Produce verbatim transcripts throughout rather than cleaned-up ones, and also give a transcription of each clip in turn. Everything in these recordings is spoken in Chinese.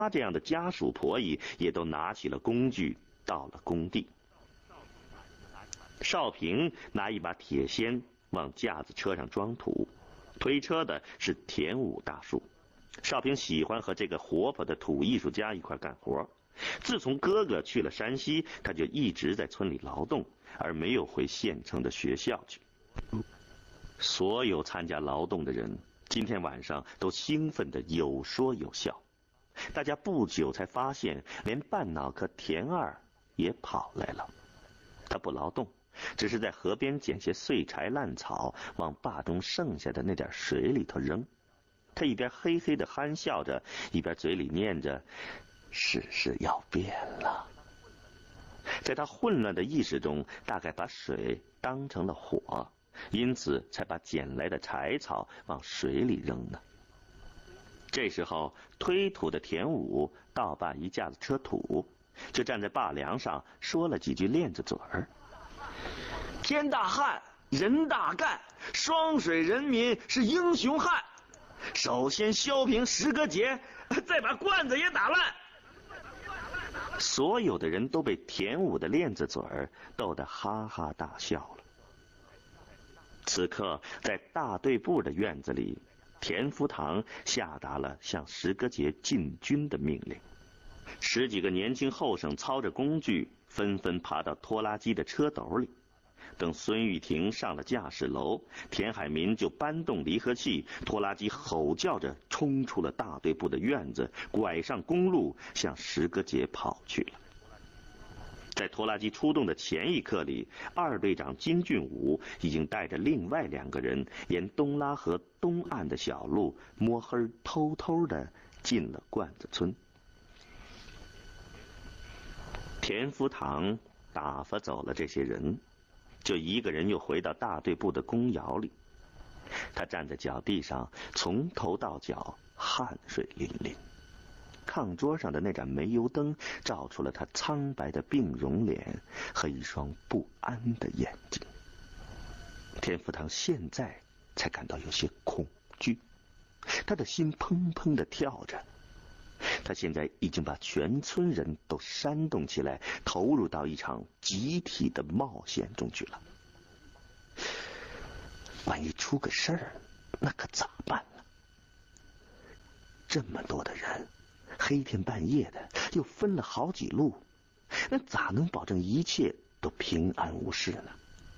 他这样的家属婆姨也都拿起了工具，到了工地。少平拿一把铁锨往架子车上装土，推车的是田武大叔。少平喜欢和这个活泼的土艺术家一块干活。自从哥哥去了山西，他就一直在村里劳动，而没有回县城的学校去。所有参加劳动的人今天晚上都兴奋得有说有笑。大家不久才发现，连半脑壳田二也跑来了。他不劳动，只是在河边捡些碎柴烂草，往坝中剩下的那点水里头扔。他一边嘿嘿地憨笑着，一边嘴里念着世事要变了。在他混乱的意识中，大概把水当成了火，因此才把捡来的柴草往水里扔呢。这时候推土的田武倒罢一架子车土，就站在坝梁上说了几句链子嘴儿：天大旱，人大干，双水人民是英雄汉。首先削平石歌节，再把罐子也打烂。所有的人都被田武的链子嘴儿逗得哈哈大笑了。此刻在大队部的院子里，田福堂下达了向石歌节进军的命令。十几个年轻后生操着工具，纷纷爬到拖拉机的车斗里。等孙玉婷上了驾驶楼，田海民就搬动离合器，拖拉机吼叫着冲出了大队部的院子，拐上公路向石歌节跑去了。在拖拉机出动的前一刻里，二队长金俊武已经带着另外两个人沿东拉河东岸的小路摸黑偷偷的进了罐子村。田福堂打发走了这些人，就一个人又回到大队部的公窑里。他站在脚地上，从头到脚汗水淋淋。炕桌上的那盏煤油灯照出了他苍白的病容脸和一双不安的眼睛。田福堂现在才感到有些恐惧，他的心砰砰地跳着。他现在已经把全村人都煽动起来，投入到一场集体的冒险中去了。万一出个事儿，那可咋办呢？这么多的人，黑天半夜的，又分了好几路，那咋能保证一切都平安无事呢？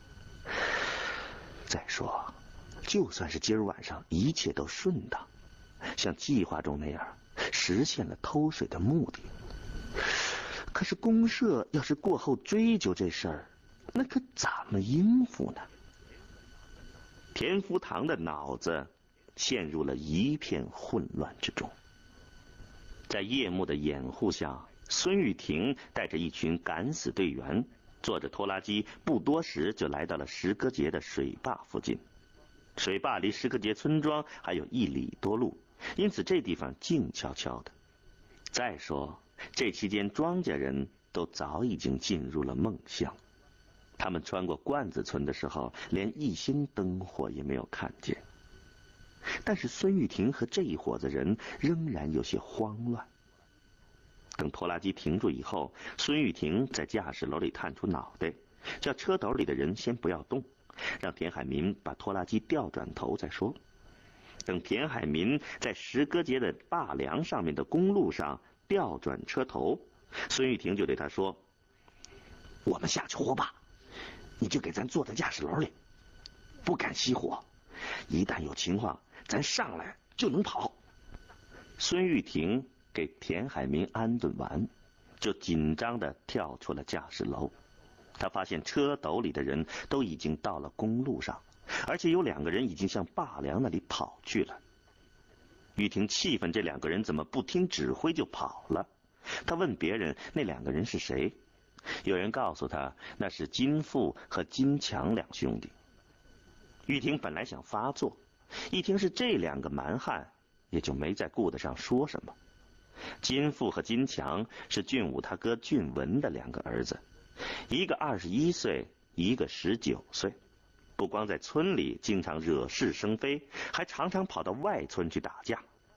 再说，就算是今儿晚上一切都顺当，像计划中那样实现了偷水的目的，可是公社要是过后追究这事儿，那可怎么应付呢？田福堂的脑子陷入了一片混乱之中。在夜幕的掩护下，孙玉婷带着一群敢死队员坐着拖拉机，不多时就来到了石歌节的水坝附近。水坝离石歌节村庄还有一里多路，因此这地方静悄悄的。再说这期间庄稼人都早已经进入了梦乡，他们穿过罐子村的时候，连一星灯火也没有看见。但是孙玉婷和这一伙子人仍然有些慌乱。等拖拉机停住以后，孙玉婷在驾驶楼里探出脑袋，叫车斗里的人先不要动，让田海民把拖拉机调转头再说。等田海民在石歌节的坝梁上面的公路上调转车头，孙玉婷就对他说：我们下去火把，你就给咱坐在驾驶楼里，不敢熄火，一旦有情况咱上来就能跑。孙玉婷给田海民安顿完，就紧张地跳出了驾驶楼。他发现车斗里的人都已经到了公路上，而且有两个人已经向坝梁那里跑去了。玉婷气愤这两个人怎么不听指挥就跑了，他问别人那两个人是谁，有人告诉他那是金富和金强两兄弟。玉婷本来想发作，一听是这两个蛮汉，也就没再顾得上说什么。金富和金强是俊武他哥俊文的两个儿子，一个二十一岁，一个十九岁。不光在村里经常惹是生非，还常常跑到外村去打架，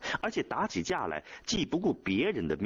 而且打起架来既不顾别人的命